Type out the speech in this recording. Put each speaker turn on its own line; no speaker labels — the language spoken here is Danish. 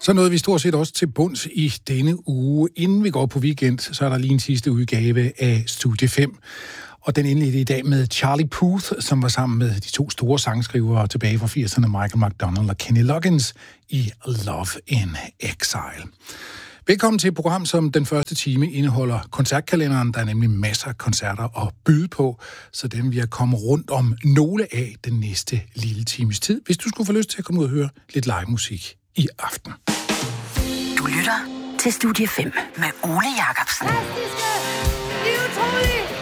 Så nåede vi stort set også til bunds i denne uge. Inden vi går på weekend, så er der lige en sidste udgave af Studie 5. Og den indledte i dag med Charlie Puth, som var sammen med de to store sangskrivere tilbage fra 80'erne, Michael McDonald og Kenny Loggins, i Love in Exile. Velkommen til et program, som den første time indeholder koncertkalenderen. Der er nemlig masser af koncerter at byde på, så dem vil jeg komme rundt om nogle af den næste lille times tid, hvis du skulle få lyst til at komme ud og høre lidt live musik i aften.
Du lytter til Studie 5 med Ole Jacobsen.
Fantastiske, utrolige,